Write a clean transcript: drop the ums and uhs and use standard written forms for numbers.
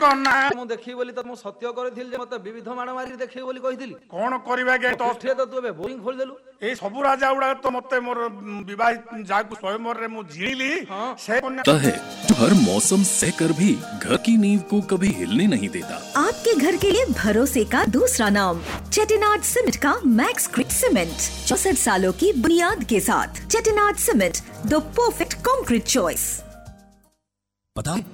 कहना मु देखी बोली तो मु सत्य करथिल जे मते विविध माड़ मारी देखी बोली कहिथिली कौन करबा के तो उठे तो तू बे बोरिंग खोल देलु ए सब राजा उड़ा तो मते मोर विवाहित जाकु स्वयंवर रे मु झिली से है जो हर मौसम सहकर भी घर की नींव को कभी हिलने नहीं देता। आपके घर के लिए भरोसे का दूसरा नाम चेटिनाड सीमेंट का मैक्स ग्रिड सीमेंट 64 सालों की बुनियाद के साथ। Chettinad cement, the perfect concrete choice. पता